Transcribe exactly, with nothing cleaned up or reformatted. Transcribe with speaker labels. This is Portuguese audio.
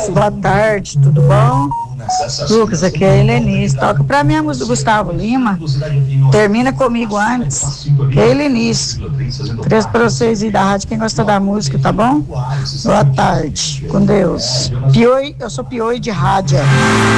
Speaker 1: Lucas, boa tarde, tudo bom? Lucas, aqui é a Helenice. Toca pra mim a música do Gustavo Lima. Termina comigo antes. Que é a Helenice. Três pra vocês aí da rádio, quem gosta da música, tá bom? Boa tarde, com Deus. Pioi, eu sou Pioi de rádio.